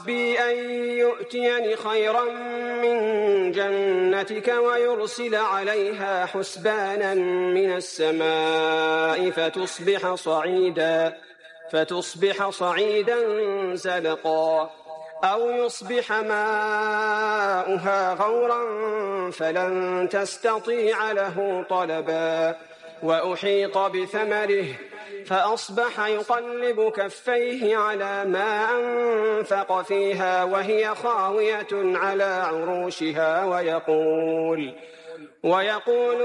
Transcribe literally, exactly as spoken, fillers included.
ربي أن يؤتيني خيرا من جنتك ويرسل عليها حسبانا من السماء فتصبح صعيدا فتصبح صعيدا زلقا أو يصبح ماؤها غورا فلن تستطيع له طلبا وأحيط بثمره فأصبح يقلب كفيه على ما أنفق فيها وهي خاوية على عروشها ويقول ويقول